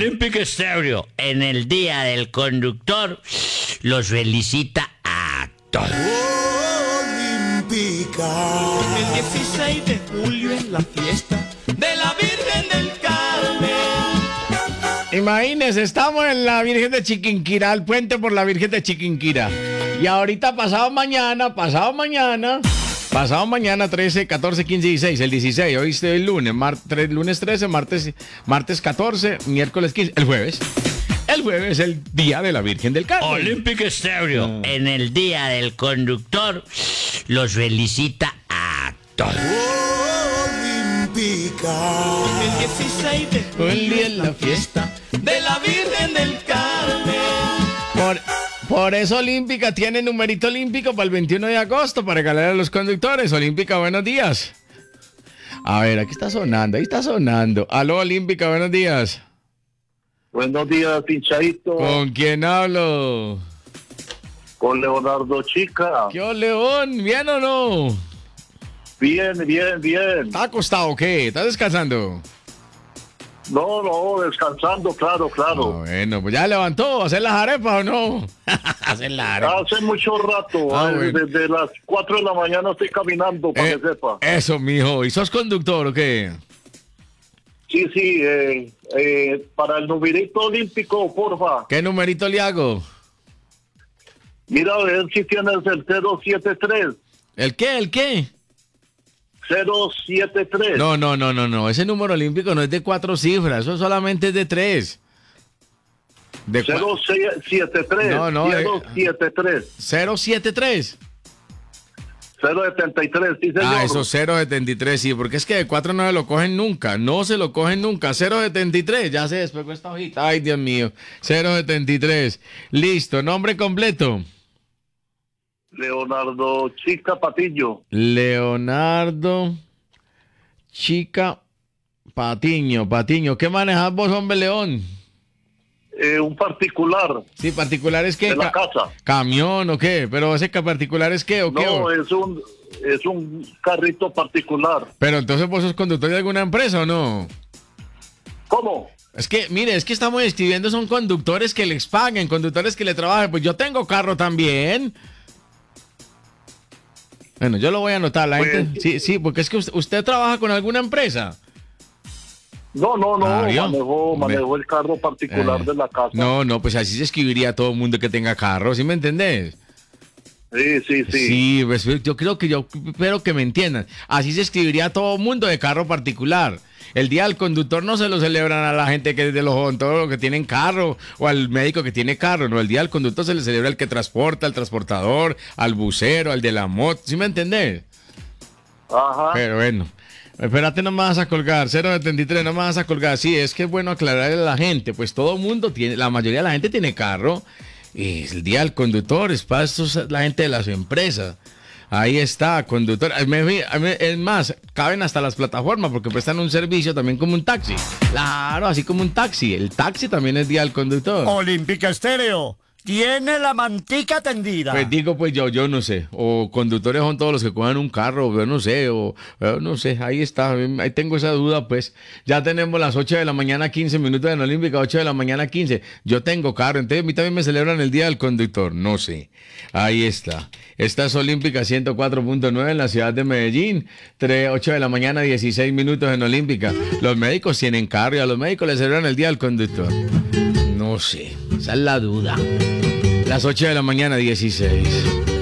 Olympic Stereo, en el Día del Conductor, los felicita a todos. Olímpica. El 16 de julio es la fiesta de la Virgen del Carmen. Imagínense, estamos en la Virgen de Chiquinquirá, el puente por la Virgen de Chiquinquirá. Y ahorita pasado mañana, 13, 14, 15, 16, el 16, hoy es el lunes, lunes 13, martes 14, miércoles 15, el jueves. El jueves es el Día de la Virgen del Carmen. Olympic Stereo, en el Día del Conductor, los felicita a todos. Olímpica. El 16 de julio es la fiesta de la Virgen del Carmen. Por eso Olímpica tiene numerito olímpico para el 21 de agosto para regalar a los conductores. Olímpica, buenos días. A ver, aquí está sonando, ahí está sonando. Aló, Olímpica, buenos días. Buenos días, pinchadito. ¿Con quién hablo? Con Leonardo Chica. ¿Qué onda, León? ¿Bien o no? Bien. ¿Estás acostado o qué? ¿Estás descansando? No, descansando, claro. Bueno, pues ya levantó. ¿Hacer las arepas o no? Hacer las arepas. Hace mucho rato, Bueno. desde las 4 de la mañana estoy caminando, para que sepa. Eso, mijo. ¿Y sos conductor o qué? Sí, para el numerito olímpico, porfa. ¿Qué numerito le hago? Mira, a ver si tienes el 073. ¿El qué? 073. No. Ese número olímpico no es de 4 cifras. Eso solamente es de 3. De 073. No, 073. 073. 073, sí, señor. Ah, eso 073, sí, porque es que de 4 no se lo cogen nunca. 073, ya se despegó esta hojita. Ay, Dios mío. 073. Listo, nombre completo. Leonardo Chica Patiño. Leonardo Chica Patiño. ¿Qué manejas vos, hombre León? Un particular. Sí, particular es que... De la casa. ¿Camión o qué? ¿Pero ese particular es qué o qué? No, es un carrito particular. Pero entonces vos sos conductor de alguna empresa o no? ¿Cómo? Es que, mire, es que estamos escribiendo, son conductores que les paguen, conductores que le trabajen. Pues yo tengo carro también. Bueno, yo lo voy a anotar, la gente. Sí, porque es que usted trabaja con alguna empresa. No, ¿vio? manejó el carro particular de la casa. No, pues así se escribiría a todo el mundo que tenga carro, ¿sí me entendés? Sí. Sí, pues yo espero que me entiendan. Así se escribiría a todo el mundo de carro particular. El día del conductor no se lo celebran a la gente que es de los odontólogos que tienen carro o al médico que tiene carro, no, el día del conductor se le celebra al que transporta, al transportador, al bucero, al de la moto, ¿sí me entendés? Ajá. Pero bueno, espérate, no me vas a colgar, 073, no me vas a colgar. Sí, es que es bueno aclararle a la gente, pues todo el mundo tiene, la mayoría de la gente tiene carro, y el día del conductor es para la gente de las empresas. Ahí está, conductor. Es más, caben hasta las plataformas porque prestan un servicio también como un taxi. Claro, así como un taxi. El taxi también es día del conductor. Olímpica Estéreo tiene la mantica tendida. Pues digo, pues yo no sé. O conductores son todos los que cojan un carro, yo no sé. No sé, ahí está. Ahí tengo esa duda, pues. Ya tenemos las 8 de la mañana, 15 minutos en Olímpica, 8 de la mañana, 15. Yo tengo carro, entonces a mí también me celebran el Día del Conductor. No sé. Ahí está. Esta es Olímpica 104.9 en la ciudad de Medellín. 8 de la mañana, 16 minutos en Olímpica. Los médicos tienen carro y a los médicos les celebran el Día del Conductor. No sé. Esa es la duda. Las 8 de la mañana, 16.